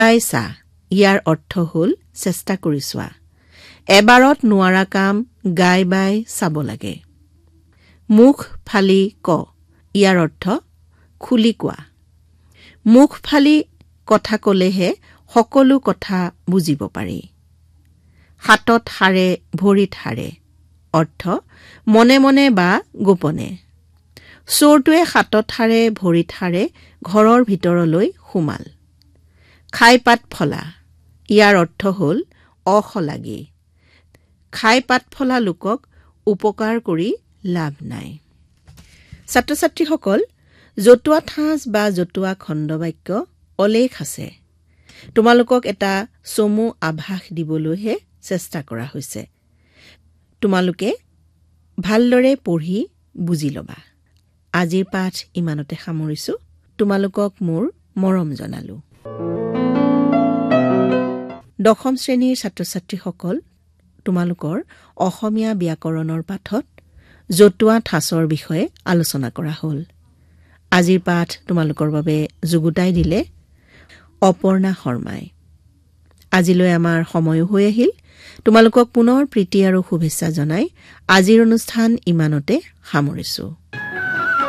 চা ইয়াৰ অৰ্থ হ'ল চেষ্টা কৰি চোৱা। এবাৰত নোৱাৰা কাম গাই বাই চাব লাগে। মুখ ফালি ক ইয়াৰ অৰ্থ খুলি কোৱা। মুখ ফালি কথা ক'লেহে সকলো কথা বুজিব পাৰি। হাতত হাৰে ভৰিত হাৰে অৰ্থ মনে মনে বা গোপনে। চোৰটোৱে হাতত হাৰে ভৰিত হাৰে ঘৰৰ ভিতৰলৈ সোমাল। খাই পাত ফলা ইয়াৰ অৰ্থ হ'ল অশলাগী। খাই পাত ফলা লোকক উপকাৰ কৰি লাভ নাই। ছাত্ৰ ছাত্ৰীসকল, জতুৱা ঠাঁচ বা জতুৱা খণ্ডবাক্য অলেখ আছে। তোমালোকক এটা চমু আভাস দিবলৈহে চেষ্টা কৰা হৈছে। তোমালোকে ভালদৰে পঢ়ি বুজি ল'বা। আজিৰ পাঠ ইমানতে সামৰিছো। তোমালোকক মোৰ মৰম জনালো। দশম শ্ৰেণীৰ ছাত্ৰ ছাত্ৰীসকল, তোমালোকৰ অসমীয়া ব্যাকৰণৰ পাঠত জতুৱা ঠাঁচৰ বিষয়ে আলোচনা কৰা হ'ল। আজিৰ পাঠ তোমালোকৰ বাবে যুগুতাই দিলে অপৰ্ণা শৰ্মাই। আজিলৈ আমাৰ সময়ো হৈ আহিল। তোমালোকক পুনৰ প্ৰীতি আৰু শুভেচ্ছা জনাই আজিৰ অনুষ্ঠান ইমানতে সামৰিছো।